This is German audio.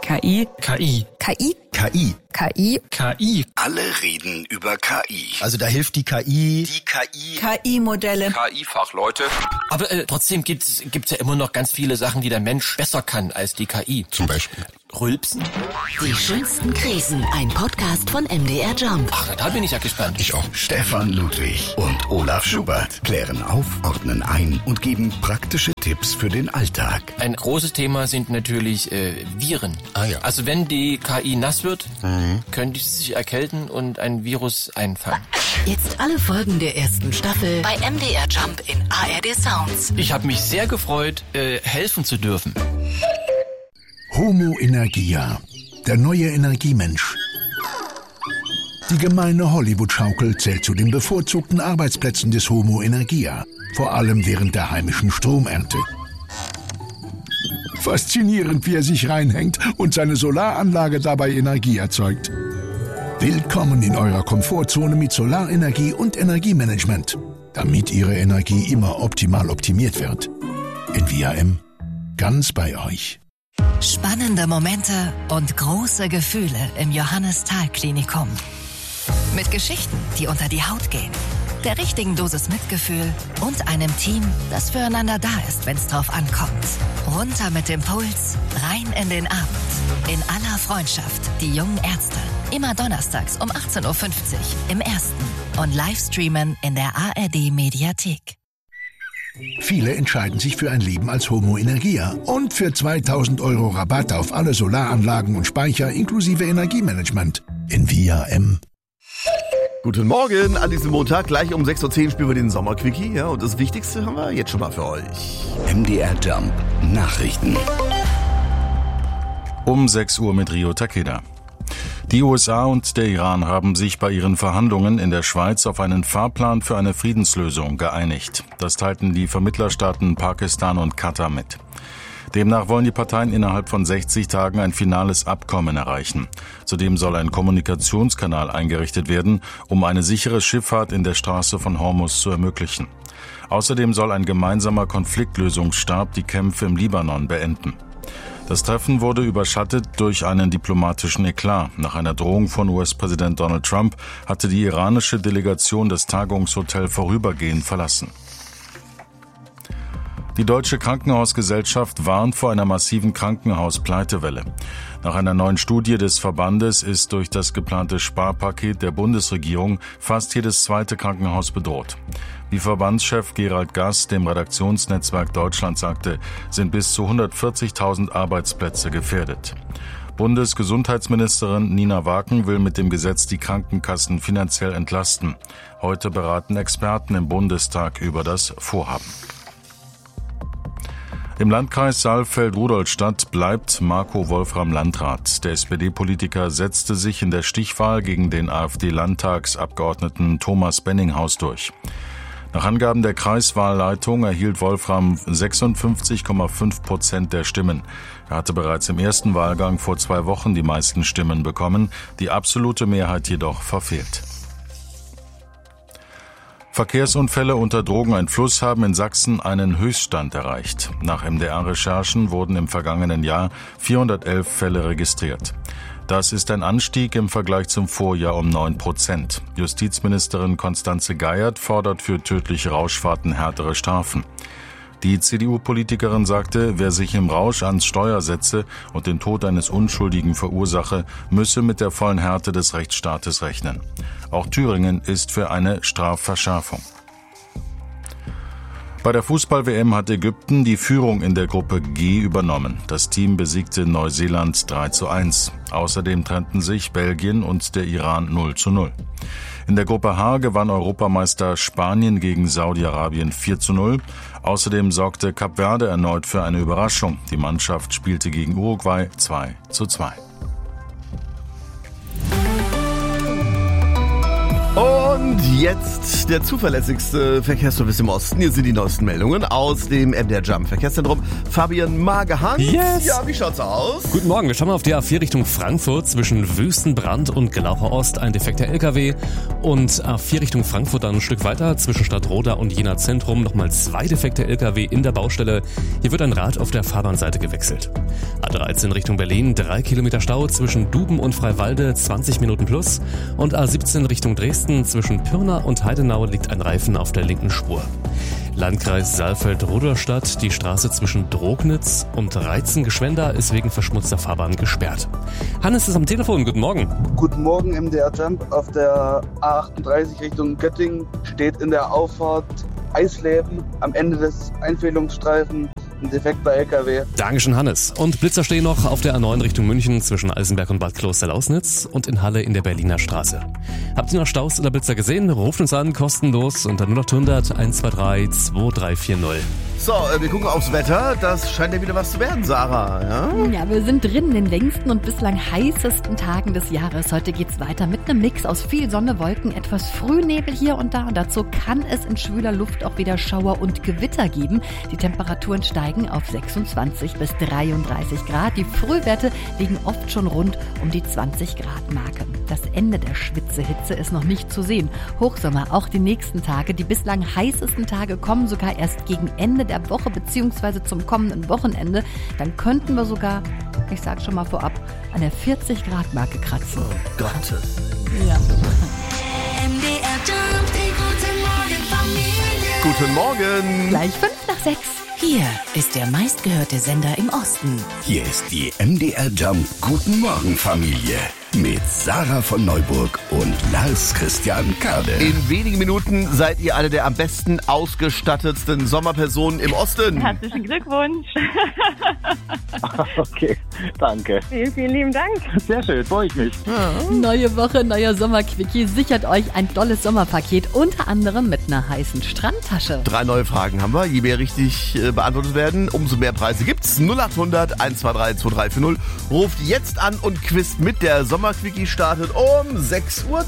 KI. KI. KI. KI. KI. KI. Alle reden über KI. Also da hilft die KI. Die KI. KI-Modelle. KI-Fachleute. Aber trotzdem gibt's ja immer noch ganz viele Sachen, die der Mensch besser kann als die KI. Zum Beispiel Rülpsen. Die schönsten Krisen. Ein Podcast von MDR Jump. Ach, da bin ich ja gespannt. Ich auch. Stefan Ludwig und Olaf Schubert klären auf, ordnen ein und geben praktische Tipps für den Alltag. Ein großes Thema sind natürlich Viren. Ah ja. Also wenn die KI nass wird, könnte sie sich erkälten und ein Virus einfangen. Jetzt alle Folgen der ersten Staffel bei MDR Jump in ARD Sounds. Ich habe mich sehr gefreut, helfen zu dürfen. Homo Energia, der neue Energiemensch. Die gemeine Hollywood-Schaukel zählt zu den bevorzugten Arbeitsplätzen des Homo Energia, vor allem während der heimischen Stromernte. Faszinierend, wie er sich reinhängt und seine Solaranlage dabei Energie erzeugt. Willkommen in eurer Komfortzone mit Solarenergie und Energiemanagement, damit Ihre Energie immer optimal optimiert wird. NVIM, ganz bei euch. Spannende Momente und große Gefühle im Johannes-Thal-Klinikum. Mit Geschichten, die unter die Haut gehen, der richtigen Dosis Mitgefühl und einem Team, das füreinander da ist, wenn es drauf ankommt. Runter mit dem Puls, rein in den Abend. In aller Freundschaft, die jungen Ärzte. Immer donnerstags um 18.50 Uhr im Ersten und Livestreamen in der ARD-Mediathek. Viele entscheiden sich für ein Leben als Homo Energia und für 2.000 € Rabatt auf alle Solaranlagen und Speicher inklusive Energiemanagement. NVIM. Guten Morgen an diesem Montag. Gleich um 6.10 Uhr spielen wir den Sommerquickie. Ja, und das Wichtigste haben wir jetzt schon mal für euch. MDR Jump Nachrichten. Um 6 Uhr mit Rio Takeda. Die USA und der Iran haben sich bei ihren Verhandlungen in der Schweiz auf einen Fahrplan für eine Friedenslösung geeinigt. Das teilten die Vermittlerstaaten Pakistan und Katar mit. Demnach wollen die Parteien innerhalb von 60 Tagen ein finales Abkommen erreichen. Zudem soll ein Kommunikationskanal eingerichtet werden, um eine sichere Schifffahrt in der Straße von Hormuz zu ermöglichen. Außerdem soll ein gemeinsamer Konfliktlösungsstab die Kämpfe im Libanon beenden. Das Treffen wurde überschattet durch einen diplomatischen Eklat. Nach einer Drohung von US-Präsident Donald Trump hatte die iranische Delegation das Tagungshotel vorübergehend verlassen. Die Deutsche Krankenhausgesellschaft warnt vor einer massiven Krankenhauspleitewelle. Nach einer neuen Studie des Verbandes ist durch das geplante Sparpaket der Bundesregierung fast jedes zweite Krankenhaus bedroht. Wie Verbandschef Gerald Gass dem Redaktionsnetzwerk Deutschland sagte, sind bis zu 140.000 Arbeitsplätze gefährdet. Bundesgesundheitsministerin Nina Waken will mit dem Gesetz die Krankenkassen finanziell entlasten. Heute beraten Experten im Bundestag über das Vorhaben. Im Landkreis Saalfeld-Rudolstadt bleibt Marco Wolfram Landrat. Der SPD-Politiker setzte sich in der Stichwahl gegen den AfD-Landtagsabgeordneten Thomas Benninghaus durch. Nach Angaben der Kreiswahlleitung erhielt Wolfram 56,5% der Stimmen. Er hatte bereits im ersten Wahlgang vor 2 Wochen die meisten Stimmen bekommen, die absolute Mehrheit jedoch verfehlt. Verkehrsunfälle unter Drogeneinfluss haben in Sachsen einen Höchststand erreicht. Nach MDR-Recherchen wurden im vergangenen Jahr 411 Fälle registriert. Das ist ein Anstieg im Vergleich zum Vorjahr um 9%. Justizministerin Constanze Geiert fordert für tödliche Rauschfahrten härtere Strafen. Die CDU-Politikerin sagte, wer sich im Rausch ans Steuer setze und den Tod eines Unschuldigen verursache, müsse mit der vollen Härte des Rechtsstaates rechnen. Auch Thüringen ist für eine Strafverschärfung. Bei der Fußball-WM hat Ägypten die Führung in der Gruppe G übernommen. Das Team besiegte Neuseeland 3:1. Außerdem trennten sich Belgien und der Iran 0:0. In der Gruppe H gewann Europameister Spanien gegen Saudi-Arabien 4:0. Außerdem sorgte Kap Verde erneut für eine Überraschung. Die Mannschaft spielte gegen Uruguay 2:2. Und jetzt der zuverlässigste Verkehrsservice im Osten. Hier sind die neuesten Meldungen aus dem MDR Jump Verkehrszentrum. Fabian Magehans. Yes. Ja, wie schaut's aus? Guten Morgen, wir schauen mal auf die A4 Richtung Frankfurt zwischen Wüstenbrand und Glaucher Ost. Ein defekter LKW. Und A4 Richtung Frankfurt dann ein Stück weiter zwischen Stadtroda und Jena Zentrum. Nochmal 2 defekte LKW in der Baustelle. Hier wird ein Rad auf der Fahrbahnseite gewechselt. A13 Richtung Berlin, 3 Kilometer Stau zwischen Duben und Freiwalde, 20 Minuten plus. Und A17 Richtung Dresden, zwischen Pirna und Heidenau liegt ein Reifen auf der linken Spur. Landkreis Saalfeld-Rudolstadt, die Straße zwischen Drognitz und Reitzen-Gschwenda ist wegen verschmutzter Fahrbahn gesperrt. Hannes ist am Telefon, guten Morgen. Guten Morgen, MDR Jump. Auf der A38 Richtung Göttingen steht in der Auffahrt Eisleben am Ende des Einfädelungsstreifen ein defekter LKW. Dankeschön, Hannes. Und Blitzer stehen noch auf der A9 Richtung München zwischen Eisenberg und Bad Kloster-Lausnitz und in Halle in der Berliner Straße. Habt ihr noch Staus oder Blitzer gesehen? Ruft uns an, kostenlos unter 0800 123 2340. So, wir gucken aufs Wetter. Das scheint ja wieder was zu werden, Sarah. Ja, wir sind drin in den längsten und bislang heißesten Tagen des Jahres. Heute geht's weiter mit einem Mix aus viel Sonne, Wolken, etwas Frühnebel hier und da. Und dazu kann es in schwüler Luft auch wieder Schauer und Gewitter geben. Die Temperaturen steigen auf 26 bis 33 Grad. Die Frühwerte liegen oft schon rund um die 20 Grad Marke. Das Ende der Schwitzehitze ist noch nicht zu sehen. Hochsommer auch die nächsten Tage. Die bislang heißesten Tage kommen sogar erst gegen Ende der Woche bzw. zum kommenden Wochenende. Dann könnten wir sogar, ich sage schon mal vorab, an der 40 Grad Marke kratzen. Oh Gottes. Ja. MDR Jump, die gute Morgenfamilie. Guten Morgen. Gleich 5 nach 6. Hier ist der meistgehörte Sender im Osten. Hier ist die MDR Jump Guten Morgen Familie mit Sarah von Neuburg und Lars Christian Kade. In wenigen Minuten seid ihr eine der am besten ausgestattetsten Sommerpersonen im Osten. Herzlichen Glückwunsch. Okay, danke. Vielen, vielen lieben Dank. Sehr schön, freue ich mich. Ja. Neue Woche, neuer Sommerquickie. Sichert euch ein tolles Sommerpaket, unter anderem mit einer heißen Strandtasche. 3 neue Fragen haben wir. Je mehr richtig beantwortet werden, umso mehr Preise gibt's. 0800 123 2340. Ruft jetzt an und quizt mit. Der Sommerquickie startet um 6:10 Uhr.